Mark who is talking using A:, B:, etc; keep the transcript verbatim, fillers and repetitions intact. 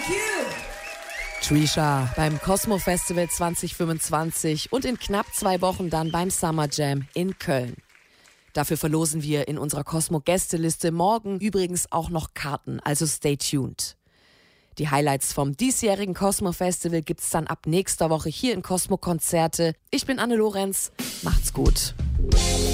A: Thank you.
B: Trisha beim Cosmo Festival zwanzig fünfundzwanzig und in knapp zwei Wochen dann beim Summer Jam in Köln. Dafür verlosen wir in unserer Cosmo-Gästeliste morgen übrigens auch noch Karten, also stay tuned. Die Highlights vom diesjährigen Cosmo Festival gibt's dann ab nächster Woche hier in Cosmo Konzerte. Ich bin Anne Lorenz, macht's gut.